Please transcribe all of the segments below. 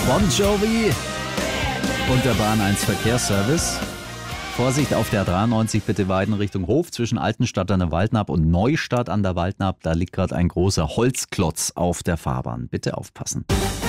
Bon Jovi und der Bahn 1 Verkehrsservice. Vorsicht auf der 93 bitte Weiden Richtung Hof zwischen Altenstadt an der Waldnaab und Neustadt an der Waldnaab. Da liegt gerade ein großer Holzklotz auf der Fahrbahn. Bitte aufpassen.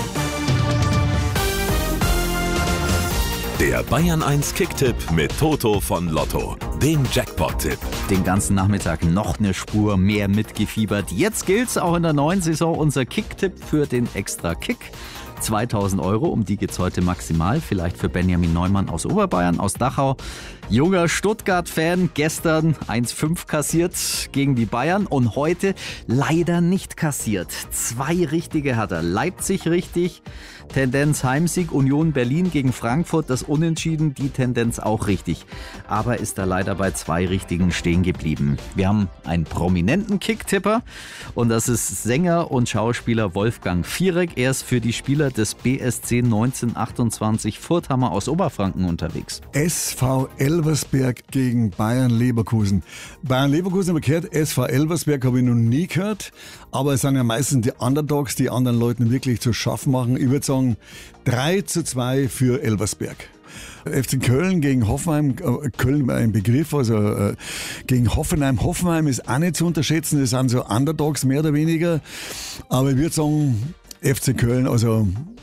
Der Bayern 1 Kicktipp mit Toto von Lotto, dem Jackpot-Tipp. Den ganzen Nachmittag noch eine Spur mehr mitgefiebert. Jetzt gilt's auch in der neuen Saison unser Kicktipp für den Extra-Kick. 2.000 €, um die geht's heute maximal. Vielleicht für Benjamin Neumann aus Oberbayern, aus Dachau. Junger Stuttgart-Fan, gestern 1,5 kassiert gegen die Bayern und heute leider nicht kassiert. 2 richtige hat er. Leipzig richtig, Tendenz Heimsieg, Union Berlin gegen Frankfurt, das Unentschieden, die Tendenz auch richtig. Aber ist da leider bei 2 richtigen stehen geblieben. Wir haben einen prominenten Kicktipper und das ist Sänger und Schauspieler Wolfgang Fierek. Er ist für die Spieler des BSC 1928 Furthammer aus Oberfranken unterwegs. SV Elversberg gegen Bayern Leverkusen. Bayern Leverkusen habe ich gehört, SV Elversberg habe ich noch nie gehört, aber es sind ja meistens die Underdogs, die anderen Leuten wirklich zu schaffen machen. Ich würde sagen 3:2 für Elversberg. FC Köln gegen Hoffenheim, Köln war ein Begriff, also gegen Hoffenheim. Hoffenheim ist auch nicht zu unterschätzen, das sind so Underdogs mehr oder weniger, aber ich würde sagen FC Köln, also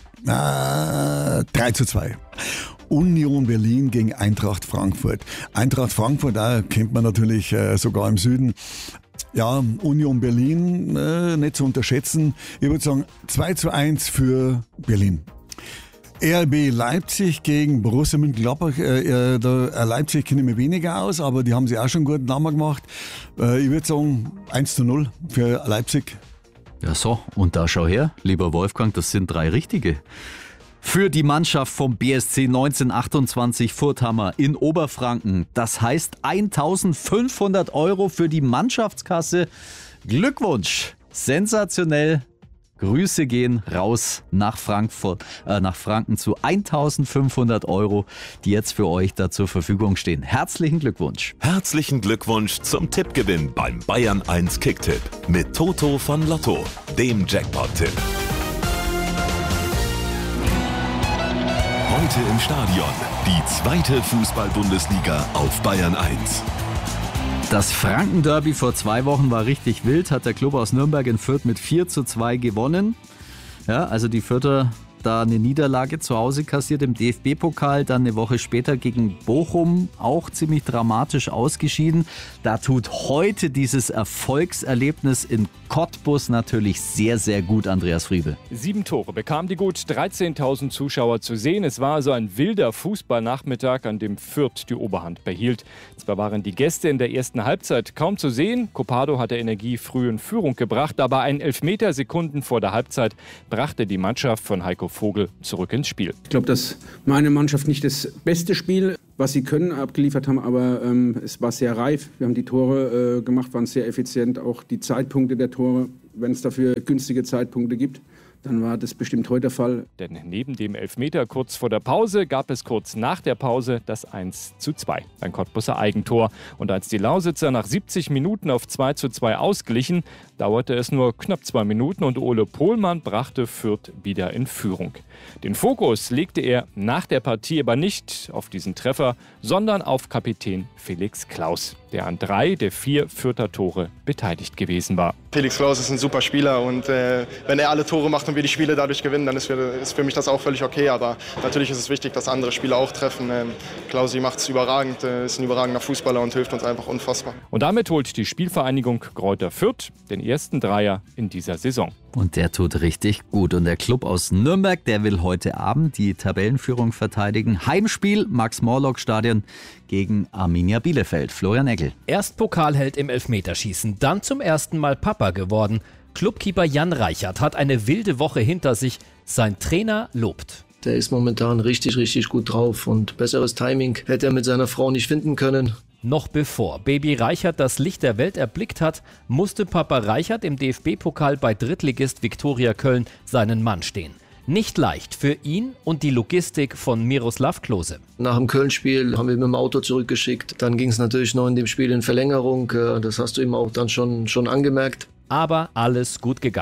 3:2. Union Berlin gegen Eintracht Frankfurt. Eintracht Frankfurt, da kennt man natürlich sogar im Süden. Ja, Union Berlin nicht zu unterschätzen. Ich würde sagen 2:1 für Berlin. RB Leipzig gegen Borussia Mönchengladbach. Leipzig kenne ich mir weniger aus, aber die haben sich auch schon einen guten Namen gemacht. Ich würde sagen 1:0 für Leipzig. Ja so, und da schau her, lieber Wolfgang, das sind 3 richtige. Für die Mannschaft vom BSC 1928 Furthammer in Oberfranken. Das heißt 1.500 € für die Mannschaftskasse. Glückwunsch! Sensationell! Grüße gehen raus nach Franken zu 1.500 €, die jetzt für euch da zur Verfügung stehen. Herzlichen Glückwunsch. Herzlichen Glückwunsch zum Tippgewinn beim Bayern 1 Kicktipp mit Toto von Lotto, dem Jackpot-Tipp. Heute im Stadion die 2. Fußball-Bundesliga auf Bayern 1. Das Franken-Derby vor 2 Wochen war richtig wild, hat der Club aus Nürnberg in Fürth mit 4:2 gewonnen. Ja, also die Fürther da eine Niederlage zu Hause kassiert im DFB-Pokal, dann eine Woche später gegen Bochum auch ziemlich dramatisch ausgeschieden. Da tut heute dieses Erfolgserlebnis in Cottbus natürlich sehr, sehr gut, Andreas Friebe. 7 Tore bekamen die gut 13.000 Zuschauer zu sehen. Es war also ein wilder Fußballnachmittag, an dem Fürth die Oberhand behielt. Zwar waren die Gäste in der ersten Halbzeit kaum zu sehen. Copado hatte Energie früh in Führung gebracht, aber ein Elfmetersekunden vor der Halbzeit brachte die Mannschaft von Heiko Vogel zurück ins Spiel. Ich glaube, dass meine Mannschaft nicht das beste Spiel, was sie können, abgeliefert haben, aber es war sehr reif. Wir haben die Tore gemacht, waren sehr effizient. Auch die Zeitpunkte der Tore, wenn es dafür günstige Zeitpunkte gibt, dann war das bestimmt heute der Fall. Denn neben dem Elfmeter kurz vor der Pause gab es kurz nach der Pause das 1:2. Ein Cottbuser Eigentor. Und als die Lausitzer nach 70 Minuten auf 2:2 ausglichen, dauerte es nur knapp 2 Minuten und Ole Pohlmann brachte Fürth wieder in Führung. Den Fokus legte er nach der Partie aber nicht auf diesen Treffer, sondern auf Kapitän Felix Klaus, der an 3 der 4 Fürther Tore beteiligt gewesen war. Felix Klaus ist ein super Spieler und wenn er alle Tore macht und wir die Spiele dadurch gewinnen, dann ist für mich das auch völlig okay. Aber natürlich ist es wichtig, dass andere Spieler auch treffen. Klausi macht es überragend, ist ein überragender Fußballer und hilft uns einfach unfassbar. Und damit holt die Spielvereinigung Greuther Fürth den ersten Dreier in dieser Saison. Und der tut richtig gut. Und der Club aus Nürnberg, der will heute Abend die Tabellenführung verteidigen. Heimspiel, Max-Morlock-Stadion gegen Arminia Bielefeld. Florian Egel. Erst Pokalheld im Elfmeterschießen, dann zum ersten Mal Papa geworden. Clubkeeper Jan Reichert hat eine wilde Woche hinter sich. Sein Trainer lobt. Der ist momentan richtig, richtig gut drauf und besseres Timing hätte er mit seiner Frau nicht finden können. Noch bevor Baby Reichert das Licht der Welt erblickt hat, musste Papa Reichert im DFB-Pokal bei Drittligist Viktoria Köln seinen Mann stehen. Nicht leicht für ihn und die Logistik von Miroslav Klose. Nach dem Köln-Spiel haben wir mit dem Auto zurückgeschickt. Dann ging es natürlich noch in dem Spiel in Verlängerung. Das hast du ihm auch dann schon angemerkt. Aber alles gut gegangen.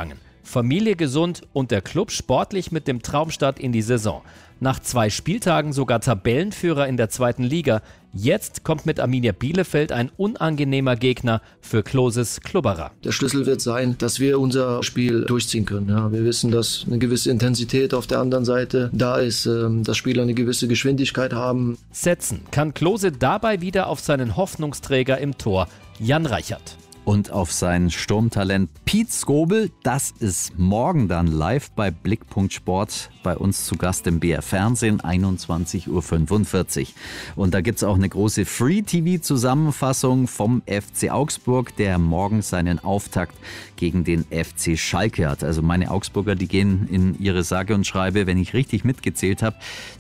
Familie gesund und der Club sportlich mit dem Traumstart in die Saison. Nach 2 Spieltagen sogar Tabellenführer in der 2. Liga. Jetzt kommt mit Arminia Bielefeld ein unangenehmer Gegner für Kloses Klubberer. Der Schlüssel wird sein, dass wir unser Spiel durchziehen können. Ja, wir wissen, dass eine gewisse Intensität auf der anderen Seite da ist, dass Spieler eine gewisse Geschwindigkeit haben. Setzen kann Klose dabei wieder auf seinen Hoffnungsträger im Tor, Jan Reichert. Und auf sein Sturmtalent Piet Skobel, das ist morgen dann live bei Blickpunkt Sport bei uns zu Gast im BR Fernsehen, 21:45 Uhr. Und da gibt es auch eine große Free-TV-Zusammenfassung vom FC Augsburg, der morgen seinen Auftakt gegen den FC Schalke hat. Also meine Augsburger, die gehen in ihre sage und schreibe, wenn ich richtig mitgezählt habe,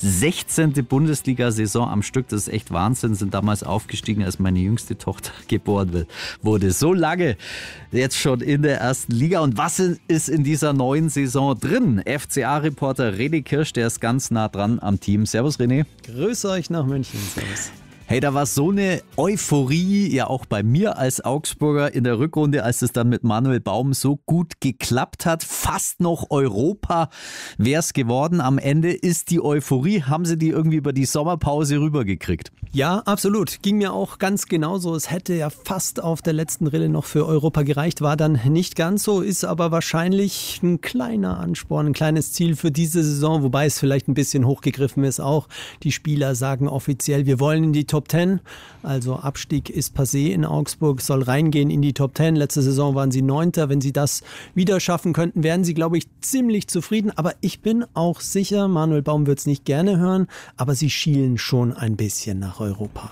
16. Bundesliga-Saison am Stück. Das ist echt Wahnsinn, sind damals aufgestiegen, als meine jüngste Tochter geboren wurde. So lange jetzt schon in der 1. Liga. Und was ist in dieser neuen Saison drin? FCA-Reporter René Kirsch, der ist ganz nah dran am Team. Servus René. Grüß euch nach München. Servus. Hey, da war so eine Euphorie, ja auch bei mir als Augsburger in der Rückrunde, als es dann mit Manuel Baum so gut geklappt hat. Fast noch Europa wäre es geworden. Am Ende ist die Euphorie, haben sie die irgendwie über die Sommerpause rübergekriegt? Ja, absolut. Ging mir auch ganz genauso. Es hätte ja fast auf der letzten Rille noch für Europa gereicht, war dann nicht ganz so, ist aber wahrscheinlich ein kleiner Ansporn, ein kleines Ziel für diese Saison, wobei es vielleicht ein bisschen hochgegriffen ist auch. Die Spieler sagen offiziell, wir wollen in die Top 10, also Abstieg ist passé in Augsburg, soll reingehen in die Top 10. Letzte Saison waren sie 9. Wenn sie das wieder schaffen könnten, wären sie, glaube ich, ziemlich zufrieden. Aber ich bin auch sicher, Manuel Baum wird es nicht gerne hören, aber sie schielen schon ein bisschen nach Europa.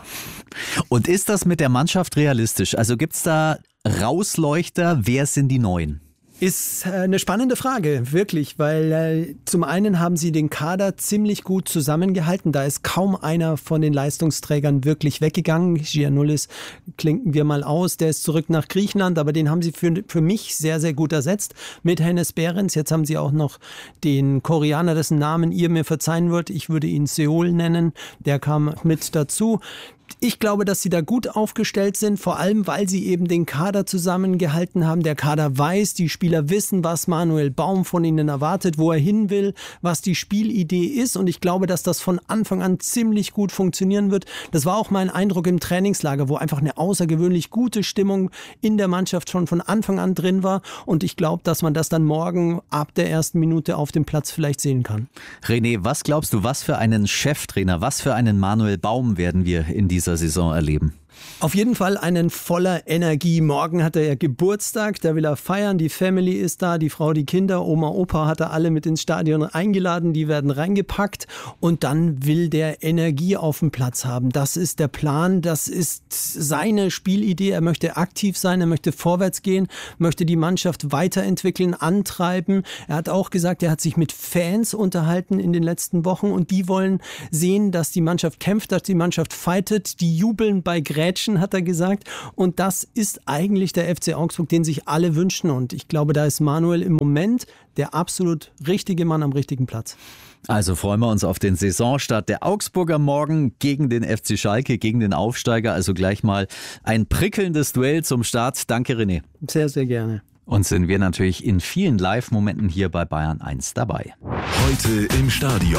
Und ist das mit der Mannschaft realistisch? Also gibt es da Rausleuchter? Wer sind die Neuen? Ist eine spannende Frage, wirklich, weil zum einen haben sie den Kader ziemlich gut zusammengehalten. Da ist kaum einer von den Leistungsträgern wirklich weggegangen. Giannoulis klinken wir mal aus, der ist zurück nach Griechenland, aber den haben sie für mich sehr, sehr gut ersetzt mit Hennes Behrens. Jetzt haben sie auch noch den Koreaner, dessen Namen ihr mir verzeihen würdet. Ich würde ihn Seol nennen, der kam mit dazu. Ich glaube, dass sie da gut aufgestellt sind, vor allem, weil sie eben den Kader zusammengehalten haben. Der Kader weiß, die Spieler wissen, was Manuel Baum von ihnen erwartet, wo er hin will, was die Spielidee ist. Und ich glaube, dass das von Anfang an ziemlich gut funktionieren wird. Das war auch mein Eindruck im Trainingslager, wo einfach eine außergewöhnlich gute Stimmung in der Mannschaft schon von Anfang an drin war. Und ich glaube, dass man das dann morgen ab der ersten Minute auf dem Platz vielleicht sehen kann. René, was glaubst du, was für einen Cheftrainer, was für einen Manuel Baum werden wir in dieser Saison erleben? Auf jeden Fall einen voller Energie. Morgen hat er ja Geburtstag, da will er feiern. Die Family ist da, die Frau, die Kinder, Oma, Opa hat er alle mit ins Stadion eingeladen. Die werden reingepackt und dann will der Energie auf dem Platz haben. Das ist der Plan, das ist seine Spielidee. Er möchte aktiv sein, er möchte vorwärts gehen, möchte die Mannschaft weiterentwickeln, antreiben. Er hat auch gesagt, er hat sich mit Fans unterhalten in den letzten Wochen und die wollen sehen, dass die Mannschaft kämpft, dass die Mannschaft fightet, die jubeln bei Grätschen, hat er gesagt. Und das ist eigentlich der FC Augsburg, den sich alle wünschen. Und ich glaube, da ist Manuel im Moment der absolut richtige Mann am richtigen Platz. Also freuen wir uns auf den Saisonstart der Augsburger morgen gegen den FC Schalke, gegen den Aufsteiger. Also gleich mal ein prickelndes Duell zum Start. Danke, René. Sehr, sehr gerne. Und sind wir natürlich in vielen Live-Momenten hier bei Bayern 1 dabei. Heute im Stadion.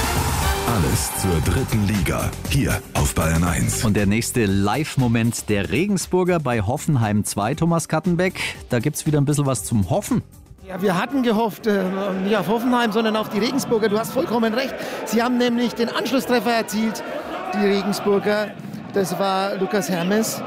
Alles zur 3. Liga, hier auf Bayern 1. Und der nächste Live-Moment der Regensburger bei Hoffenheim 2, Thomas Kattenbeck. Da gibt es wieder ein bisschen was zum Hoffen. Ja, wir hatten gehofft, nicht auf Hoffenheim, sondern auf die Regensburger. Du hast vollkommen recht. Sie haben nämlich den Anschlusstreffer erzielt, die Regensburger. Das war Lukas Hermes.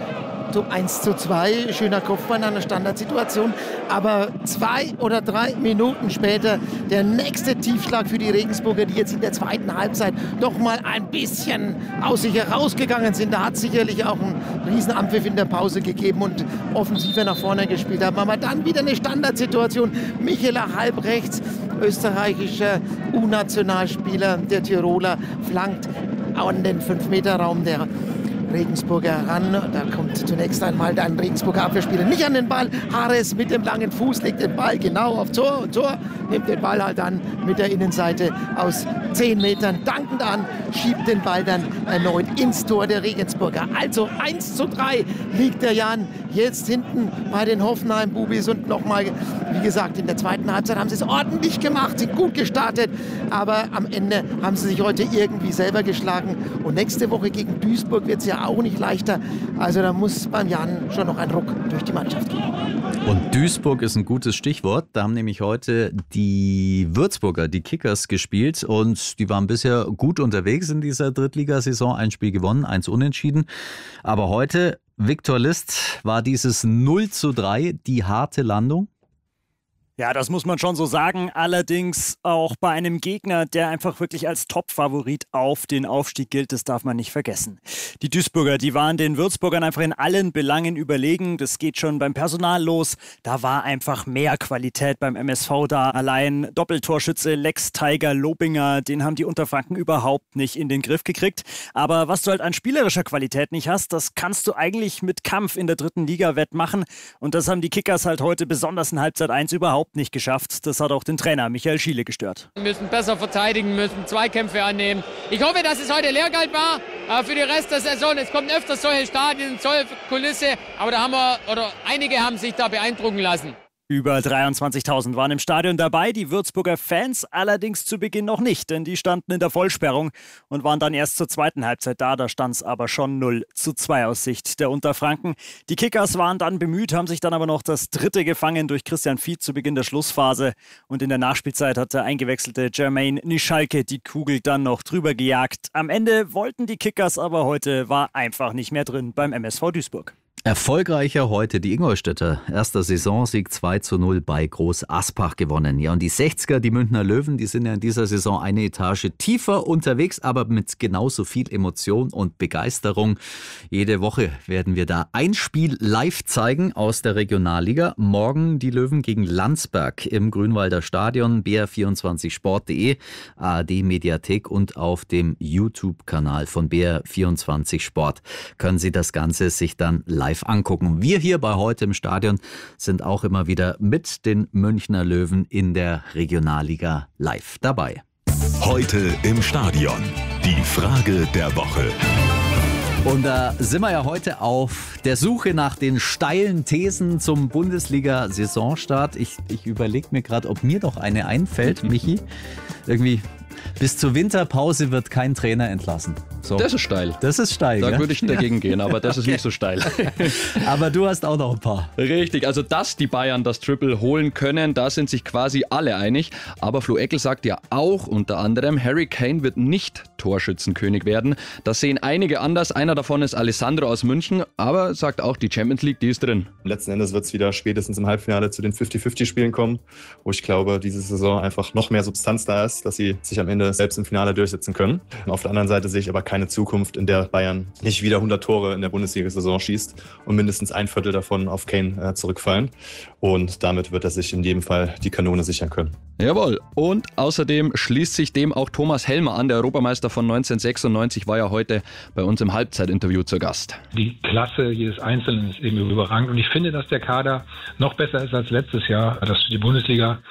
1:2, schöner Kopfball in einer Standardsituation. Aber 2 oder 3 Minuten später der nächste Tiefschlag für die Regensburger, die jetzt in der zweiten Halbzeit doch mal ein bisschen aus sich herausgegangen sind. Da hat es sicherlich auch einen riesen Anpfiff in der Pause gegeben und offensiver nach vorne gespielt haben. Aber dann wieder eine Standardsituation. Micheler halb rechts, österreichischer U-Nationalspieler, der Tiroler, flankt an den 5-Meter-Raum der Regensburger ran. Da kommt zunächst einmal ein Regensburger Abwehrspieler nicht an den Ball. Harris mit dem langen Fuß legt den Ball genau auf Tor und Tor nimmt den Ball halt dann mit der Innenseite aus 10 Metern dankend an, schiebt den Ball dann erneut ins Tor der Regensburger. Also 1:3 liegt der Jan jetzt hinten bei den Hoffenheim-Bubis und nochmal, wie gesagt, in der zweiten Halbzeit haben sie es ordentlich gemacht, sind gut gestartet, aber am Ende haben sie sich heute irgendwie selber geschlagen und nächste Woche gegen Duisburg wird es ja auch nicht leichter, also da muss beim Jan schon noch ein Ruck durch die Mannschaft gehen. Und Duisburg ist ein gutes Stichwort, da haben nämlich heute die Würzburger, die Kickers, gespielt und die waren bisher gut unterwegs in dieser Drittligasaison, ein Spiel gewonnen, 1 unentschieden, aber heute, Viktor List, war dieses 0:3 die harte Landung? Ja, das muss man schon so sagen. Allerdings auch bei einem Gegner, der einfach wirklich als Top-Favorit auf den Aufstieg gilt, das darf man nicht vergessen. Die Duisburger, die waren den Würzburgern einfach in allen Belangen überlegen. Das geht schon beim Personal los. Da war einfach mehr Qualität beim MSV da. Allein Doppeltorschütze Lex Tiger Lobinger, den haben die Unterfranken überhaupt nicht in den Griff gekriegt. Aber was du halt an spielerischer Qualität nicht hast, das kannst du eigentlich mit Kampf in der 3. Liga wettmachen. Und das haben die Kickers halt heute besonders in Halbzeit 1 überhaupt nicht geschafft. Das hat auch den Trainer Michael Schiele gestört. Wir müssen besser verteidigen, müssen Zweikämpfe annehmen. Ich hoffe, dass es heute Lehrgeld war für den Rest der Saison. Es kommen öfters solche Stadien, solche Kulisse, aber einige haben sich da beeindrucken lassen. Über 23.000 waren im Stadion dabei, die Würzburger Fans allerdings zu Beginn noch nicht, denn die standen in der Vollsperrung und waren dann erst zur zweiten Halbzeit da. Da stand es aber schon 0:2 aus Sicht der Unterfranken. Die Kickers waren dann bemüht, haben sich dann aber noch das dritte gefangen durch Christian Fied zu Beginn der Schlussphase. Und in der Nachspielzeit hat der eingewechselte Jermaine Nischalke die Kugel dann noch drüber gejagt. Am Ende wollten die Kickers, aber heute war einfach nicht mehr drin beim MSV Duisburg. Erfolgreicher heute die Ingolstädter. Erster Saisonsieg 2:0 bei Groß Aspach gewonnen. Ja, und die 60er, die Münchner Löwen, die sind ja in dieser Saison eine Etage tiefer unterwegs, aber mit genauso viel Emotion und Begeisterung. Jede Woche werden wir da ein Spiel live zeigen aus der Regionalliga. Morgen die Löwen gegen Landsberg im Grünwalder Stadion, br24sport.de, ARD-Mediathek und auf dem YouTube-Kanal von BR24 Sport können Sie das Ganze sich dann live angucken. Wir hier bei Heute im Stadion sind auch immer wieder mit den Münchner Löwen in der Regionalliga live dabei. Heute im Stadion. Die Frage der Woche. Und da sind wir ja heute auf der Suche nach den steilen Thesen zum Bundesliga-Saisonstart. Ich überlege mir gerade, ob mir doch eine einfällt, Michi. Irgendwie bis zur Winterpause wird kein Trainer entlassen. So. Das ist steil. Das ist steil, Da gell? würde ich dagegen gehen, aber das ist nicht so steil. Aber du hast auch noch ein paar. Richtig, also dass die Bayern das Triple holen können, da sind sich quasi alle einig. Aber Flo Eckel sagt ja auch unter anderem, Harry Kane wird nicht Torschützenkönig werden. Das sehen einige anders. Einer davon ist Alessandro aus München, aber sagt auch, die Champions League, die ist drin. Letzten Endes wird es wieder spätestens im Halbfinale zu den 50-50-Spielen kommen, wo ich glaube, diese Saison einfach noch mehr Substanz da ist, dass sie sich am Ende selbst im Finale durchsetzen können. Auf der anderen Seite sehe ich aber keine Zukunft, in der Bayern nicht wieder 100 Tore in der Bundesliga-Saison schießt und mindestens ein Viertel davon auf Kane zurückfallen. Und damit wird er sich in jedem Fall die Kanone sichern können. Jawohl. Und außerdem schließt sich dem auch Thomas Helmer an. Der Europameister von 1996 war ja heute bei uns im Halbzeitinterview zu Gast. Die Klasse jedes Einzelnen ist eben überragend. Und ich finde, dass der Kader noch besser ist als letztes Jahr, dass die Bundesliga